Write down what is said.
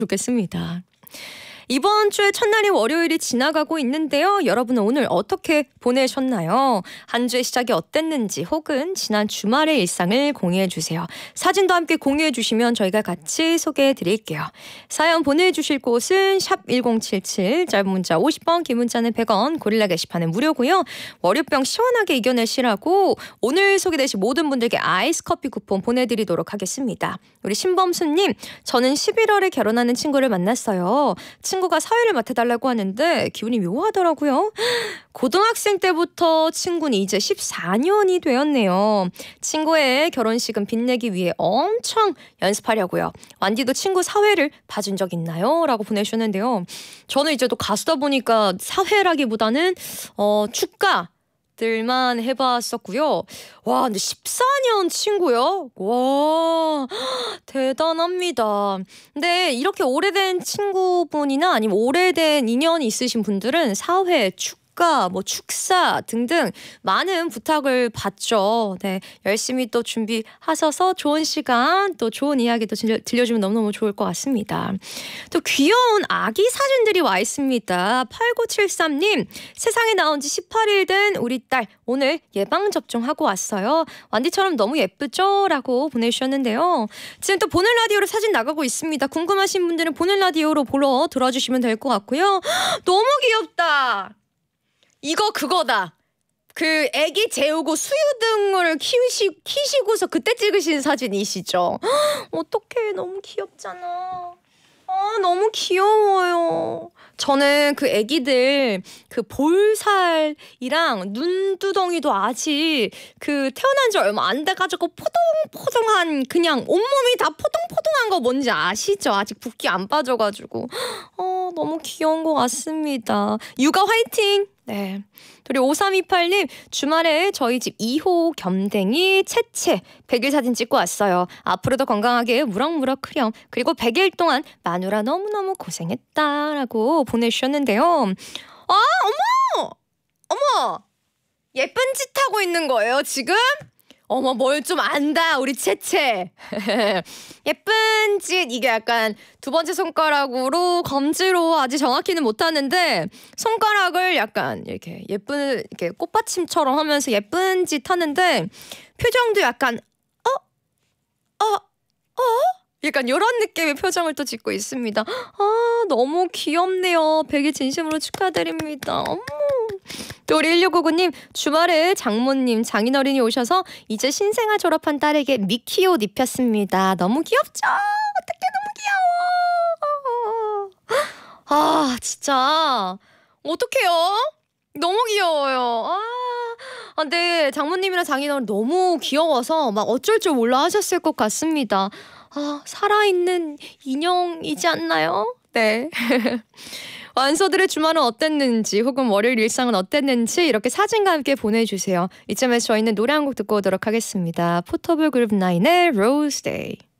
좋겠습니다. 이번 주의 첫날이 월요일이 지나가고 있는데요. 여러분은 오늘 어떻게 보내셨나요? 한 주의 시작이 어땠는지 혹은 지난 주말의 일상을 공유해 주세요. 사진도 함께 공유해 주시면 저희가 같이 소개해 드릴게요. 사연 보내주실 곳은 샵1077, 짧은 문자 50원, 긴 문자는 100원, 고릴라 게시판은 무료고요. 월요병 시원하게 이겨내시라고 오늘 소개되신 모든 분들께 아이스 커피 쿠폰 보내드리도록 하겠습니다. 우리 신범수님, 저는 11월에 결혼하는 친구를 만났어요. 친구가 사회를 맡아달라고 하는데 기분이 묘하더라고요. 고등학생 때부터 친구는 이제 14년이 되었네요. 친구의 결혼식은 빛내기 위해 엄청 연습하려고요. 완디도 친구 사회를 봐준 적 있나요? 라고 보내주셨는데요. 저는 이제 또 가수다 보니까 사회라기보다는 축가들만 해봤었고요. 와, 근데 14년 친구요? 와, 대단합니다. 근데 이렇게 오래된 친구분이나 아니면 오래된 인연이 있으신 분들은 사회, 축가, 축사 등등 많은 부탁을 받죠. 네, 열심히 또 준비하셔서 좋은 시간, 또 좋은 이야기도 들려주면 너무너무 좋을 것 같습니다. 또 귀여운 아기 사진들이 와 있습니다. 8973님, 세상에 나온 지 18일 된 우리 딸 오늘 예방접종하고 왔어요. 완디처럼 너무 예쁘죠? 라고 보내주셨는데요. 지금 또 보는 라디오로 사진 나가고 있습니다. 궁금하신 분들은 보는 라디오로 보러 들어주시면 될 것 같고요. 너무 귀엽다. 이거 그거다. 그 애기 재우고 수유등을 키시고서 그때 찍으신 사진이시죠? 어떡해, 너무 귀엽잖아. 너무 귀여워요. 저는 그 애기들 그 볼살이랑 눈두덩이도 아직 그 태어난 지 얼마 안 돼가지고 포동포동한 그냥 온몸이 다 포동포동한 거 뭔지 아시죠? 아직 붓기 안 빠져가지고 너무 귀여운 것 같습니다. 육아 화이팅! 네. 그리고 5328님, 주말에 저희 집 2호 겸댕이 채채 100일 사진 찍고 왔어요. 앞으로도 건강하게 무럭무럭 크렴. 그리고 100일 동안 마누라 너무너무 고생했다라고 보내주셨는데요. 어머! 예쁜 짓 하고 있는 거예요, 지금? 어머, 뭘 좀 안다, 우리 채채. 예쁜 짓, 이게 약간 두 번째 손가락으로 검지로 아직 정확히는 못하는데 손가락을 약간 이렇게 예쁜 이렇게 꽃받침처럼 하면서 예쁜 짓 하는데 표정도 약간 약간 이런 느낌의 표정을 또 짓고 있습니다. 너무 귀엽네요. 100일 진심으로 축하드립니다. 어머. 또 우리 1699님, 주말에 장모님 장인어른이 오셔서 이제 신생아 졸업한 딸에게 미키 옷 입혔습니다. 너무 귀엽죠? 어떡해, 너무 귀여워. 진짜 어떡해요? 너무 귀여워요. 근데 장모님이랑 장인어른 너무 귀여워서 막 어쩔 줄 몰라 하셨을 것 같습니다. 살아있는 인형이지 않나요? 네. 완소들의 주말은 어땠는지 혹은 월요일 일상은 어땠는지 이렇게 사진과 함께 보내주세요. 이쯤에서 저희는 노래 한 곡 듣고 오도록 하겠습니다. 포터블 그룹 9의 Rose Day.